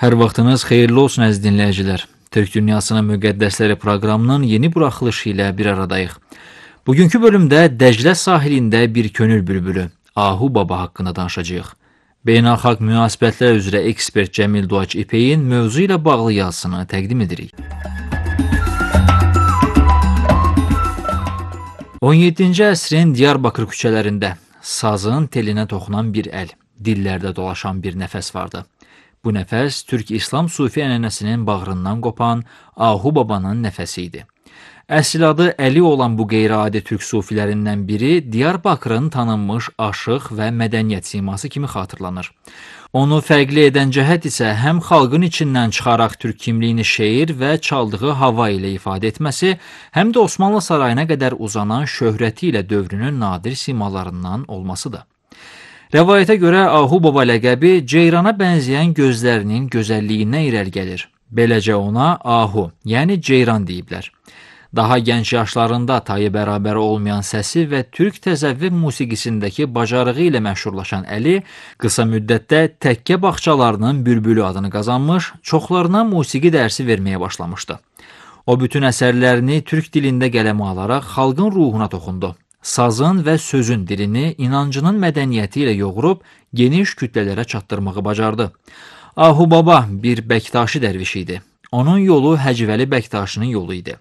Hər vaxtınız xeyirli olsun əziz dinləyicilər. Türk Dünyasının Müqəddəsləri proqramının yeni buraxılışı ilə bir aradayıq. Bugünkü bölümdə Dəclə sahilində bir könül bülbülü, Ahu Baba haqqında danışacağıq. Beynəlxalq münasibətlər üzrə ekspert Cəmil Doğaç İpək'in mövzu ilə bağlı yazısını təqdim edirik. 17-ci əsrin Diyarbakır küçələrində sazın telinə toxunan bir əl, dillərdə dolaşan bir nəfəs vardı. Bu nəfəs Türk İslam Sufi ənənəsinin bağrından qopan Ahu Babanın nəfəsi idi. Əsl adı Əli olan bu qeyri-adi türk sufilərindən biri Diyarbakırın tanınmış aşıq və mədəniyyət siması kimi xatırlanır. Onu fərqli edən cəhət isə həm xalqın içindən çıxaraq türk kimliyini şeir və çaldığı hava ilə ifadə etməsi, həm də Osmanlı sarayına qədər uzanan şöhrəti ilə dövrünün nadir simalarından olmasıdır. Rəvayətə görə Ahu Baba ləqəbi ceyrana bənzəyən gözlərinin gözəlliyindən irəli gəlir. Beləcə ona Ahu, yəni ceyran deyiblər. Daha gənc yaşlarında tayı bərabəri olmayan səsi və türk təzəvvür musiqisindəki bacarığı ilə məşhurlaşan Əli, qısa müddətdə təkkə bağçalarının bülbülü adını qazanmış, çoxlarına musiqi dərsi verməyə başlamışdı. O bütün əsərlərini türk dilində qələmə alaraq xalqın ruhuna toxundu. Sazın və sözün dilini inancının mədəniyyəti ilə yoğurub geniş kütlələrə çatdırmağı bacardı. Ahu Baba bir Bəktaşi dərviş idi. Onun yolu Həcvəli Bəktaşinin yolu idi.